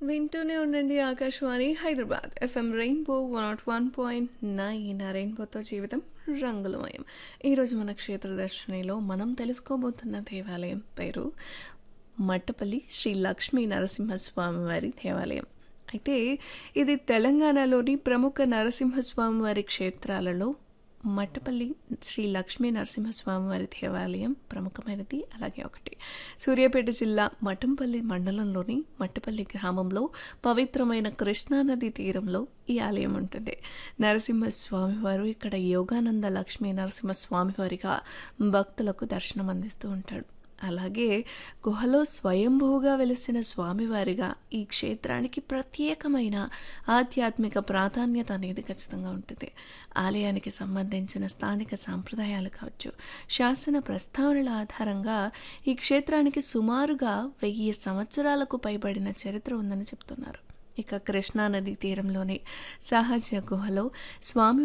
వింటూనే ఉండండి Akashvani Hyderabad FM rainbow 101.9 రెయిన్బోతో జీవితం రంగులమయం. ఈరోజు మన క్షేత్ర దర్శనిలో మనం తెలుసుకోబోతున్న దేవాలయం పేరు మట్టపల్లి శ్రీ లక్ష్మీ నరసింహస్వామి వారి దేవాలయం. అయితే ఇది తెలంగాణలోని ప్రముఖ నరసింహస్వామి వారి క్షేత్రాలలో మట్టపల్లి శ్రీ లక్ష్మీ నరసింహస్వామి వారి దేవాలయం ప్రముఖమైనది. అలాగే ఒకటి సూర్యాపేట జిల్లా మఠంపల్లి మండలంలోని మట్టపల్లి గ్రామంలో పవిత్రమైన కృష్ణానది తీరంలో ఈ ఆలయం ఉంటుంది. నరసింహస్వామి వారు ఇక్కడ యోగానంద లక్ష్మీ నరసింహస్వామి వారిగా భక్తులకు దర్శనం అందిస్తూ ఉంటాడు. అలాగే గుహలో స్వయంభూగా వెలిసిన స్వామివారిగా ఈ క్షేత్రానికి ప్రత్యేకమైన ఆధ్యాత్మిక ప్రాధాన్యత అనేది ఖచ్చితంగా ఉంటుంది. ఆలయానికి సంబంధించిన స్థానిక సాంప్రదాయాలు కావచ్చు, శాసన ప్రస్తావనల ఆధారంగా ఈ క్షేత్రానికి సుమారుగా 1000 సంవత్సరాలకు పైబడిన చరిత్ర ఉందని చెప్తున్నారు. ఇక కృష్ణానది తీరంలోని సహజ గుహలో స్వామి